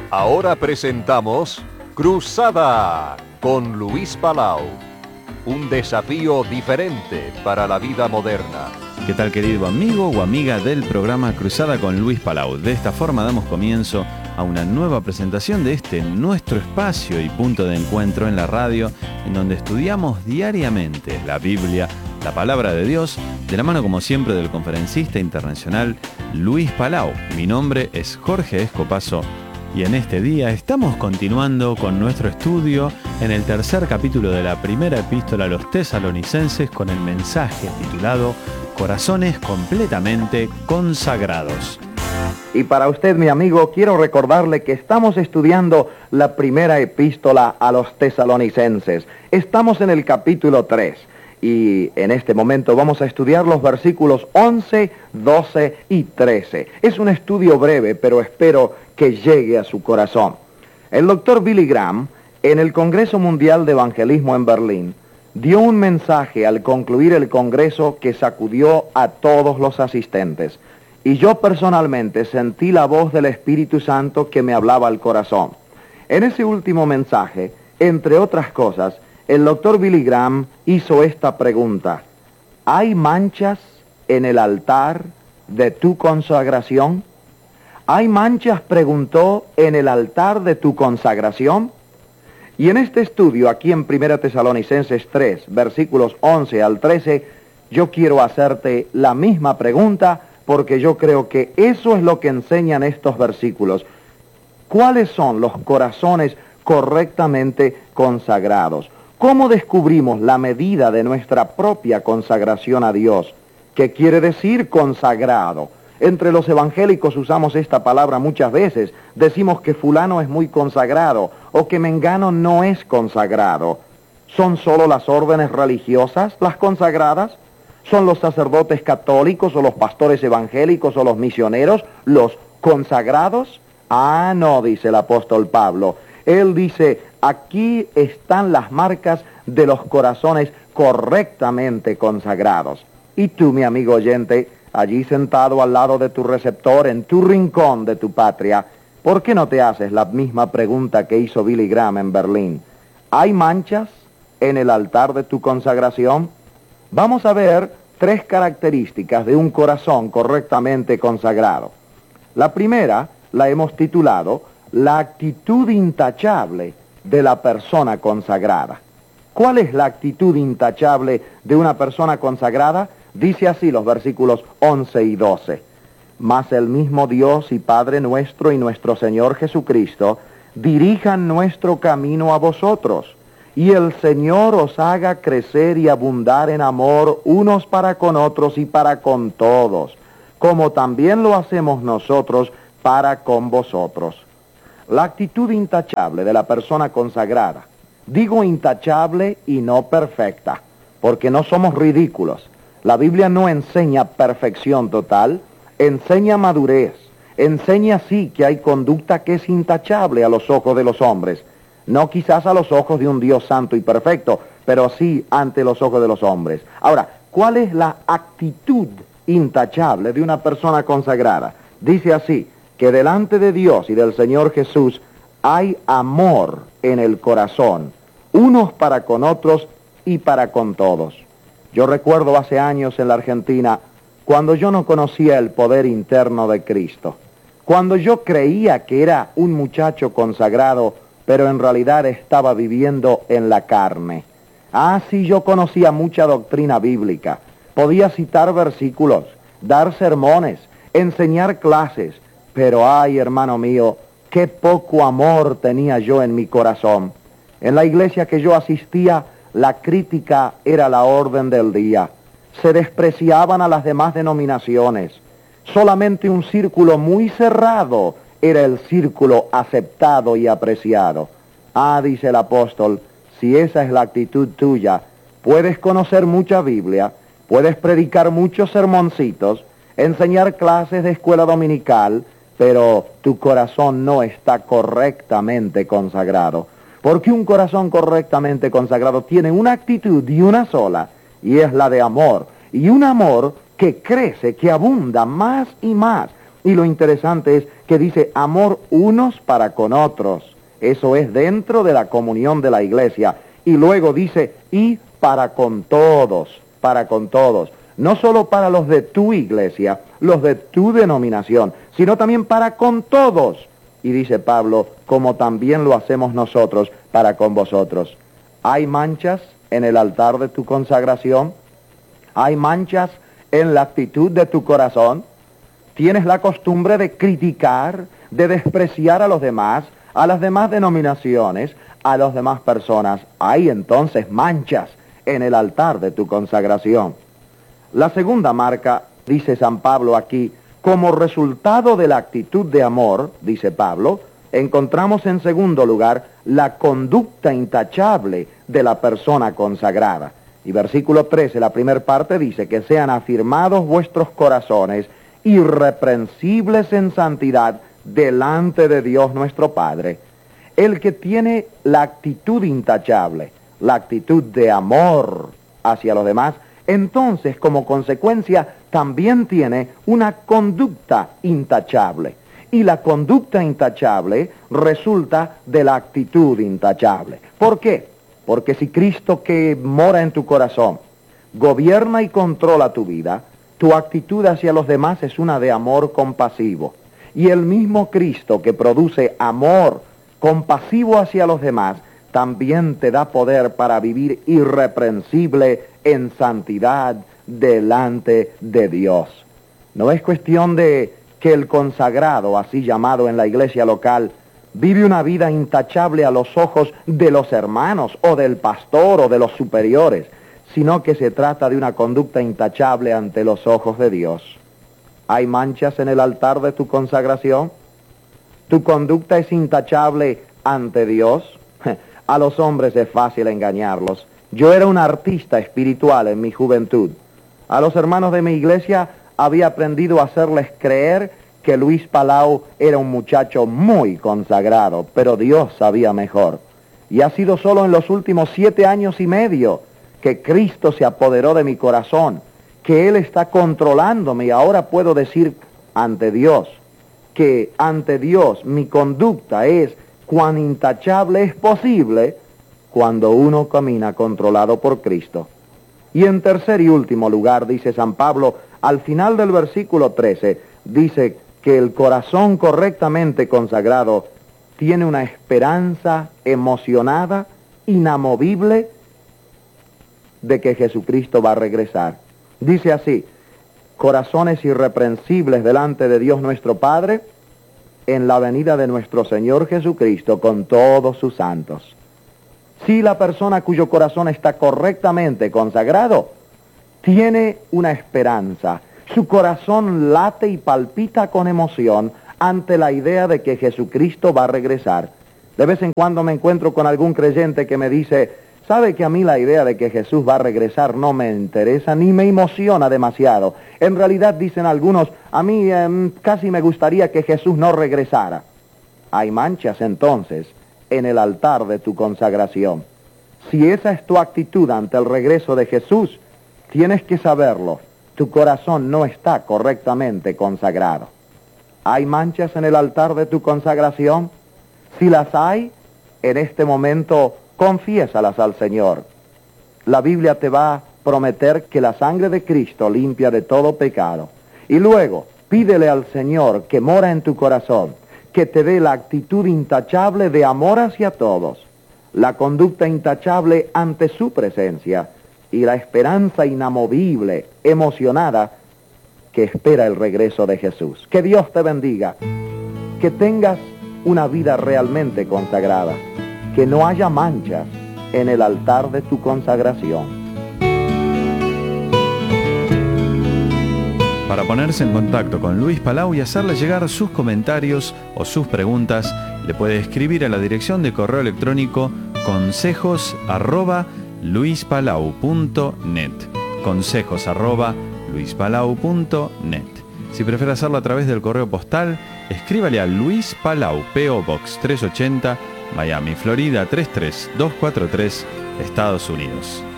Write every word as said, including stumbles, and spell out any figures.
Ahora presentamos Cruzada con Luis Palau. Un desafío diferente para la vida moderna. ¿Qué tal, querido amigo o amiga del programa Cruzada con Luis Palau? De esta forma damos comienzo a una nueva presentación de este nuestro espacio y punto de encuentro en la radio, en donde estudiamos diariamente la Biblia, la palabra de Dios, de la mano como siempre del conferencista internacional Luis Palau. Mi nombre es Jorge Escopazo y en este día estamos continuando con nuestro estudio en el tercer capítulo de la primera epístola a los tesalonicenses con el mensaje titulado Corazones completamente consagrados. Y para usted, mi amigo, quiero recordarle que estamos estudiando la primera epístola a los tesalonicenses. Estamos en el capítulo tres y en este momento vamos a estudiar los versículos once, doce y trece. Es un estudio breve, pero espero que llegue a su corazón. El doctor Billy Graham, en el Congreso Mundial de Evangelismo en Berlín, dio un mensaje al concluir el congreso que sacudió a todos los asistentes. Y yo personalmente sentí la voz del Espíritu Santo que me hablaba al corazón. En ese último mensaje, entre otras cosas, el doctor Billy Graham hizo esta pregunta: ¿hay manchas en el altar de tu consagración? ¿Hay manchas, preguntó, en el altar de tu consagración? Y en este estudio, aquí en primera Tesalonicenses tres, versículos once al trece, yo quiero hacerte la misma pregunta, porque yo creo que eso es lo que enseñan estos versículos. ¿Cuáles son los corazones correctamente consagrados? ¿Cómo descubrimos la medida de nuestra propia consagración a Dios? ¿Qué quiere decir consagrado? Entre los evangélicos usamos esta palabra muchas veces. Decimos que fulano es muy consagrado o que mengano no es consagrado. ¿Son solo las órdenes religiosas las consagradas? ¿Son los sacerdotes católicos o los pastores evangélicos o los misioneros los consagrados? Ah, no, dice el apóstol Pablo. Él dice, aquí están las marcas de los corazones correctamente consagrados. Y tú, mi amigo oyente, allí sentado al lado de tu receptor, en tu rincón de tu patria, ¿por qué no te haces la misma pregunta que hizo Billy Graham en Berlín? ¿Hay manchas en el altar de tu consagración? Vamos a ver tres características de un corazón correctamente consagrado. La primera la hemos titulado la actitud intachable de la persona consagrada. ¿Cuál es la actitud intachable de una persona consagrada? Dice así los versículos once y doce. Mas el mismo Dios y Padre nuestro y nuestro Señor Jesucristo dirijan nuestro camino a vosotros, y el Señor os haga crecer y abundar en amor unos para con otros y para con todos, como también lo hacemos nosotros para con vosotros. La actitud intachable de la persona consagrada. Digo intachable y no perfecta, porque no somos ridículos. La Biblia no enseña perfección total, enseña madurez, enseña sí que hay conducta que es intachable a los ojos de los hombres. No quizás a los ojos de un Dios santo y perfecto, pero sí ante los ojos de los hombres. Ahora, ¿cuál es la actitud intachable de una persona consagrada? Dice así, que delante de Dios y del Señor Jesús hay amor en el corazón, unos para con otros y para con todos. Yo recuerdo hace años en la Argentina, cuando yo no conocía el poder interno de Cristo, cuando yo creía que era un muchacho consagrado, pero en realidad estaba viviendo en la carne. Ah, sí, yo conocía mucha doctrina bíblica, podía citar versículos, dar sermones, enseñar clases, pero ay, hermano mío, qué poco amor tenía yo en mi corazón. En la iglesia que yo asistía, la crítica era la orden del día. Se despreciaban a las demás denominaciones. Solamente un círculo muy cerrado era el círculo aceptado y apreciado. Ah, dice el apóstol, si esa es la actitud tuya, puedes conocer mucha Biblia, puedes predicar muchos sermoncitos, enseñar clases de escuela dominical, pero tu corazón no está correctamente consagrado. Porque un corazón correctamente consagrado tiene una actitud y una sola, y es la de amor. Y un amor que crece, que abunda más y más. Y lo interesante es que dice amor unos para con otros. Eso es dentro de la comunión de la iglesia. Y luego dice y para con todos, para con todos. No solo para los de tu iglesia, los de tu denominación, sino también para con todos. Y dice Pablo, como también lo hacemos nosotros para con vosotros. ¿Hay manchas en el altar de tu consagración? ¿Hay manchas en la actitud de tu corazón? ¿Tienes la costumbre de criticar, de despreciar a los demás, a las demás denominaciones, a las demás personas? Hay entonces manchas en el altar de tu consagración. La segunda marca, dice San Pablo aquí, como resultado de la actitud de amor, dice Pablo, encontramos en segundo lugar la conducta intachable de la persona consagrada. Y versículo trece, la primera parte dice que sean afirmados vuestros corazones irreprensibles en santidad delante de Dios nuestro Padre. El que tiene la actitud intachable, la actitud de amor hacia los demás, entonces como consecuencia también tiene una conducta intachable. Y la conducta intachable resulta de la actitud intachable. ¿Por qué? Porque si Cristo que mora en tu corazón gobierna y controla tu vida, tu actitud hacia los demás es una de amor compasivo. Y el mismo Cristo que produce amor compasivo hacia los demás, también te da poder para vivir irreprensible en santidad delante de Dios. No es cuestión de que el consagrado, así llamado en la iglesia local, vive una vida intachable a los ojos de los hermanos o del pastor o de los superiores, sino que se trata de una conducta intachable ante los ojos de Dios. ¿Hay manchas en el altar de tu consagración? ¿Tu conducta es intachable ante Dios? A los hombres es fácil engañarlos. Yo era un artista espiritual en mi juventud. A los hermanos de mi iglesia había aprendido a hacerles creer que Luis Palau era un muchacho muy consagrado, pero Dios sabía mejor. Y ha sido solo en los últimos siete años y medio que Cristo se apoderó de mi corazón, que Él está controlándome y ahora puedo decir ante Dios, que ante Dios mi conducta es cuán intachable es posible cuando uno camina controlado por Cristo. Y en tercer y último lugar, dice San Pablo, al final del versículo trece, dice que el corazón correctamente consagrado tiene una esperanza emocionada, inamovible, de que Jesucristo va a regresar. Dice así, corazones irreprensibles delante de Dios nuestro Padre, en la venida de nuestro Señor Jesucristo con todos sus santos. Si la persona cuyo corazón está correctamente consagrado, tiene una esperanza. Su corazón late y palpita con emoción ante la idea de que Jesucristo va a regresar. De vez en cuando me encuentro con algún creyente que me dice, ¿sabe que a mí la idea de que Jesús va a regresar no me interesa ni me emociona demasiado? En realidad, dicen algunos, a mí eh, casi me gustaría que Jesús no regresara. Hay manchas entonces en el altar de tu consagración. Si esa es tu actitud ante el regreso de Jesús, tienes que saberlo. Tu corazón no está correctamente consagrado. ¿Hay manchas en el altar de tu consagración? Si las hay, en este momento confiésalas al Señor. La Biblia te va a prometer que la sangre de Cristo limpia de todo pecado. Y luego, pídele al Señor que mora en tu corazón, que te dé la actitud intachable de amor hacia todos, la conducta intachable ante su presencia y la esperanza inamovible, emocionada, que espera el regreso de Jesús. Que Dios te bendiga, que tengas una vida realmente consagrada, que no haya manchas en el altar de tu consagración. Para ponerse en contacto con Luis Palau y hacerle llegar sus comentarios o sus preguntas, le puede escribir a la dirección de correo electrónico consejos arroba luispalau punto net. Consejos arroba luispalau punto net. Si prefiere hacerlo a través del correo postal, escríbale a Luis Palau, P O Box trescientos ochenta, Miami, Florida tres tres dos cuatro tres, Estados Unidos.